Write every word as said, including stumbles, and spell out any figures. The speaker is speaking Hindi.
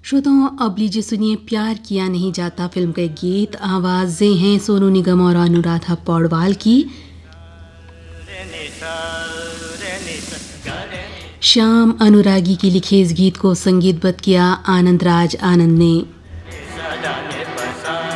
श्रोताओं, अब लीजिए सुनिए प्यार किया नहीं जाता फिल्म का एक गीत। आवाजें हैं सोनू निगम और अनुराधा पौडवाल की। श्याम अनुरागी की लिखे इस गीत को संगीतबद्ध किया आनंद राज आनंद ने।